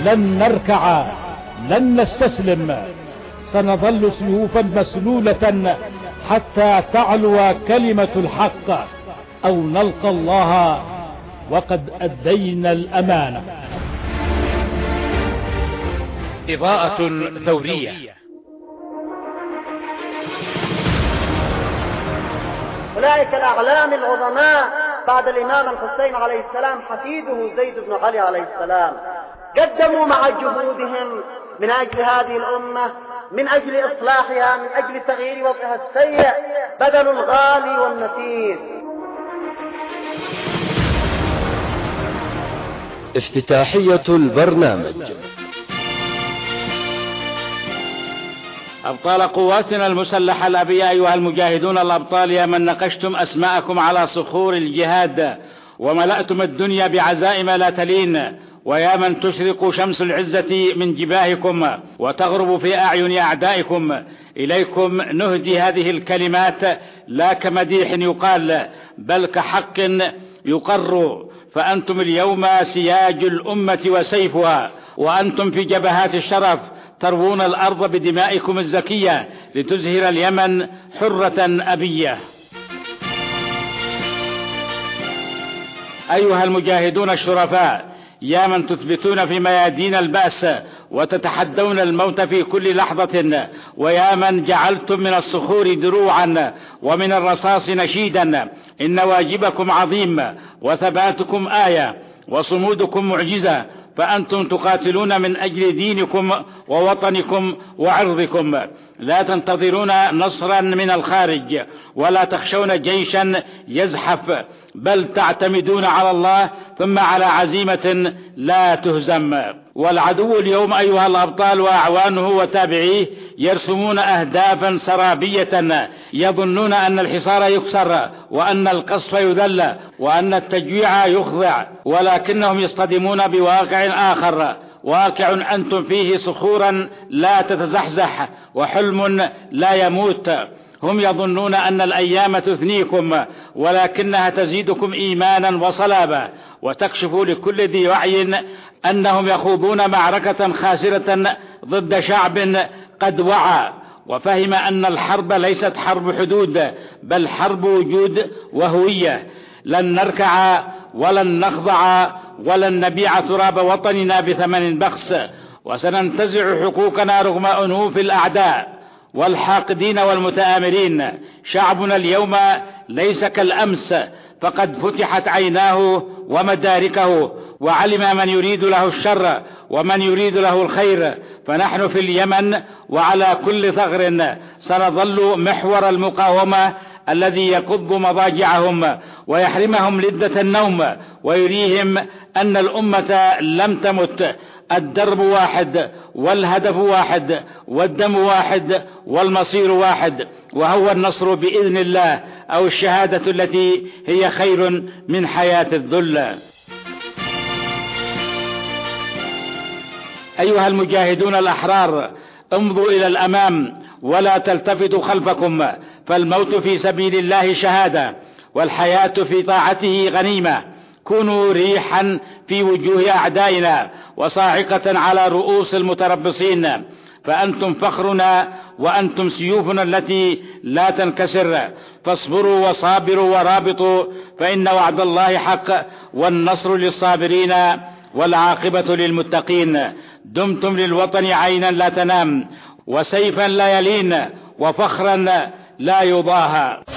لن نركع، لن نستسلم، سنظل سيوفا مسلولة حتى تعلو كلمة الحق أو نلقى الله وقد أدينا الأمانة. إضاءة ثورية. أولئك الأعلام العظماء بعد الإمام الحسين عليه السلام حفيده زيد بن علي عليه السلام قدموا مع جهودهم من أجل هذه الأمة، من أجل إصلاحها، من أجل تغيير وضعها السيء، بذلوا الغالي والنفيس. افتتاحية البرنامج. أبطال قواتنا المسلحة الأبية، أيها المجاهدون الأبطال، يا من نقشتم أسماءكم على صخور الجهاد وملأتم الدنيا بعزائم لا تلين، ويا من تشرق شمس العزة من جباهكم وتغرب في أعين أعدائكم، إليكم نهدي هذه الكلمات لا كمديح يقال بل كحق يقر، فأنتم اليوم سياج الأمة وسيفها، وأنتم في جبهات الشرف تروون الأرض بدمائكم الزكية لتزهر اليمن حرة أبية. أيها المجاهدون الشرفاء، يا من تثبتون في ميادين البأس وتتحدون الموت في كل لحظة، ويا من جعلتم من الصخور دروعا ومن الرصاص نشيدا، إن واجبكم عظيم وثباتكم آية وصمودكم معجزة، فأنتم تقاتلون من أجل دينكم ووطنكم وعرضكم، لا تنتظرون نصرا من الخارج ولا تخشون جيشا يزحف، بل تعتمدون على الله ثم على عزيمة لا تهزم. والعدو اليوم أيها الأبطال وأعوانه وتابعيه يرسمون أهدافا سرابية، يظنون أن الحصار يكسر وأن القصف يذل وأن التجويع يخضع، ولكنهم يصطدمون بواقع آخر، واقع أنتم فيه صخورا لا تتزحزح وحلم لا يموت. هم يظنون أن الأيام تثنيكم ولكنها تزيدكم إيمانا وصلابة، وتكشف لكل ذي وعي أنهم يخوضون معركة خاسرة ضد شعب قد وعى وفهم أن الحرب ليست حرب حدود بل حرب وجود وهوية. لن نركع ولن نخضع ولن نبيع تراب وطننا بثمن بخس، وسننتزع حقوقنا رغم أنوف الأعداء والحاقدين والمتآمرين. شعبنا اليوم ليس كالأمس، فقد فتحت عيناه ومداركه وعلم من يريد له الشر ومن يريد له الخير، فنحن في اليمن وعلى كل ثغر سنظل محور المقاومة الذي يقض مضاجعهم ويحرمهم لذة النوم ويريهم أن الأمة لم تمت. الدرب واحد والهدف واحد والدم واحد والمصير واحد، وهو النصر بإذن الله أو الشهادة التي هي خير من حياة الذل. أيها المجاهدون الأحرار، امضوا إلى الأمام ولا تلتفتوا خلفكم، فالموت في سبيل الله شهادة والحياة في طاعته غنيمة. كونوا ريحا في وجوه أعدائنا وصاعقة على رؤوس المتربصين، فأنتم فخرنا وأنتم سيوفنا التي لا تنكسر. فاصبروا وصابروا ورابطوا، فإن وعد الله حق والنصر للصابرين والعاقبة للمتقين. دمتم للوطن عينا لا تنام وسيفا لا يلين وفخرا لا يضاهى.